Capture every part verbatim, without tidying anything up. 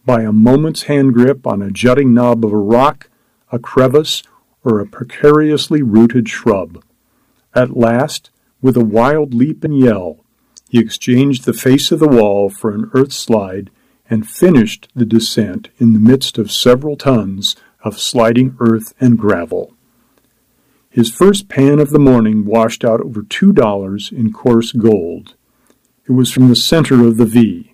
by a moment's hand grip on a jutting knob of a rock, a crevice, or a precariously rooted shrub. At last, with a wild leap and yell, he exchanged the face of the wall for an earth slide and finished the descent in the midst of several tons of sliding earth and gravel. His first pan of the morning washed out over two dollars in coarse gold. It was from the center of the V.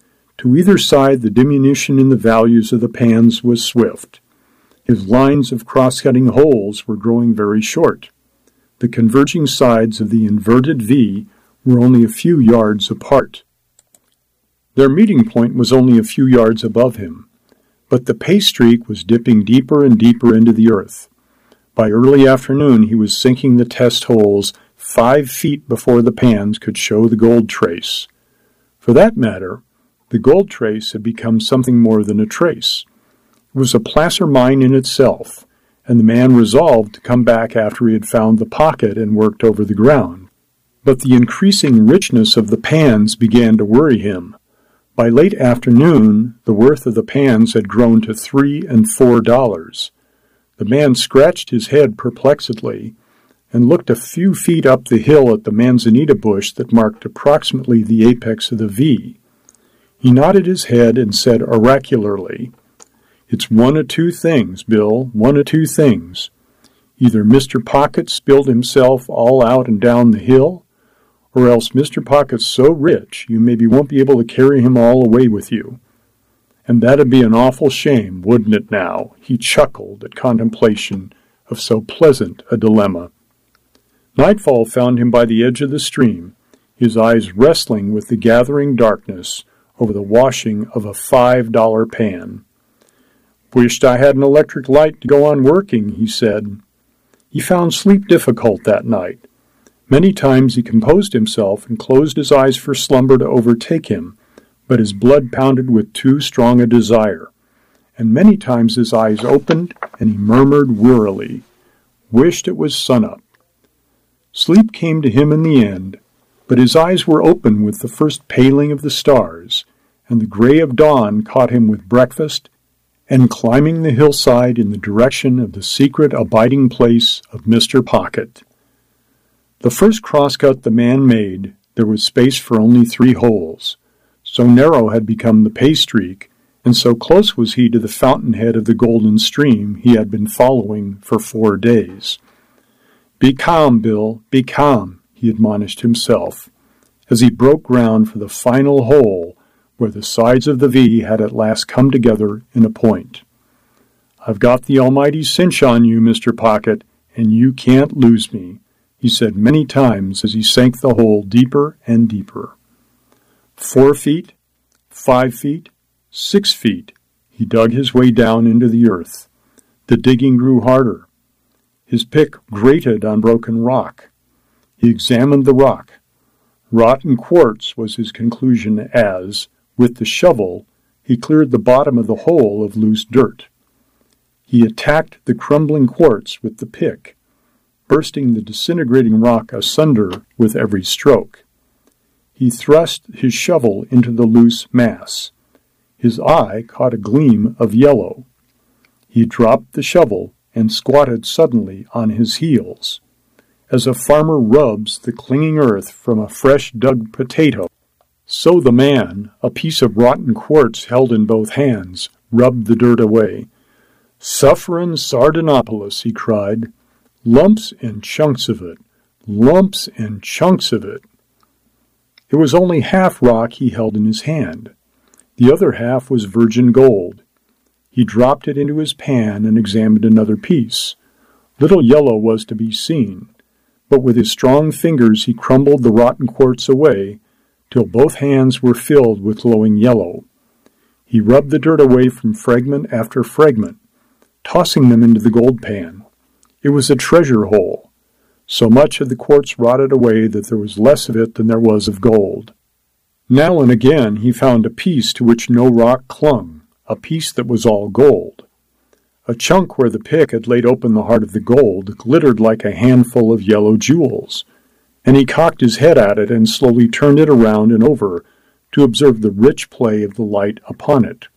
To either side, the diminution in the values of the pans was swift. His lines of cross-cutting holes were growing very short. The converging sides of the inverted V were only a few yards apart. Their meeting point was only a few yards above him, but the pay streak was dipping deeper and deeper into the earth. By early afternoon, he was sinking the test holes five feet before the pans could show the gold trace. For that matter, the gold trace had become something more than a trace. It was a placer mine in itself, and the man resolved to come back after he had found the pocket and worked over the ground. But the increasing richness of the pans began to worry him. By late afternoon, the worth of the pans had grown to three and four dollars. The man scratched his head perplexedly and looked a few feet up the hill at the manzanita bush that marked approximately the apex of the V. He nodded his head and said oracularly, "It's one of two things, Bill, one of two things. Either Mister Pocket spilled himself all out and down the hill, or else Mister Pocket's so rich you maybe won't be able to carry him all away with you. And that'd be an awful shame, wouldn't it now?" He chuckled at contemplation of so pleasant a dilemma. Nightfall found him by the edge of the stream, his eyes wrestling with the gathering darkness over the washing of a five-dollar pan. "Wished I had an electric light to go on working," he said. He found sleep difficult that night. Many times he composed himself and closed his eyes for slumber to overtake him, but his blood pounded with too strong a desire. And many times his eyes opened, and he murmured wearily, "Wished it was sunup." Sleep came to him in the end, but his eyes were open with the first paling of the stars, and the gray of dawn caught him with breakfast and climbing the hillside in the direction of the secret abiding place of Mister Pocket. The first crosscut the man made, there was space for only three holes. So narrow had become the pay streak, and so close was he to the fountainhead of the golden stream he had been following for four days. "Be calm, Bill, be calm," he admonished himself, as he broke ground for the final hole where the sides of the V had at last come together in a point. "I've got the almighty cinch on you, Mister Pocket, and you can't lose me," he said many times as he sank the hole deeper and deeper. Four feet, five feet, six feet, he dug his way down into the earth. The digging grew harder. His pick grated on broken rock. He examined the rock. Rotten quartz was his conclusion as, with the shovel, he cleared the bottom of the hole of loose dirt. He attacked the crumbling quartz with the pick, bursting the disintegrating rock asunder with every stroke. He thrust his shovel into the loose mass. His eye caught a gleam of yellow. He dropped the shovel and squatted suddenly on his heels, as a farmer rubs the clinging earth from a fresh-dug potato. So the man, a piece of rotten quartz held in both hands, rubbed the dirt away. "Sufferin' Sardinopolis," he cried. "Lumps and chunks of it, lumps and chunks of it." It was only half rock he held in his hand. The other half was virgin gold. He dropped it into his pan and examined another piece. Little yellow was to be seen, but with his strong fingers he crumbled the rotten quartz away till both hands were filled with glowing yellow. He rubbed the dirt away from fragment after fragment, tossing them into the gold pan. It was a treasure hole. So much had the quartz rotted away that there was less of it than there was of gold. Now and again he found a piece to which no rock clung, a piece that was all gold. A chunk where the pick had laid open the heart of the gold glittered like a handful of yellow jewels, and he cocked his head at it and slowly turned it around and over to observe the rich play of the light upon it.